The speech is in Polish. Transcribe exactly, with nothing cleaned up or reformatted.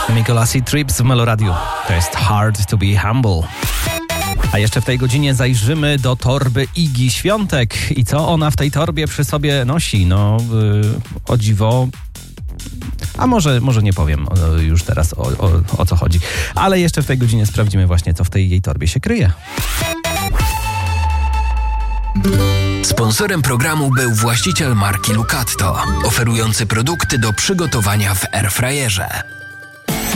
Mikolassi Trips w Meloradiu. To jest Hard to be Humble. A jeszcze w tej godzinie zajrzymy do torby Igi Świątek. I co ona w tej torbie przy sobie nosi? No, yy, o dziwo... A może, może nie powiem już teraz o, o, o co chodzi. Ale jeszcze w tej godzinie sprawdzimy właśnie, co w tej jej torbie się kryje. Sponsorem programu był właściciel marki Lucatto, oferujący produkty do przygotowania w airfryerze.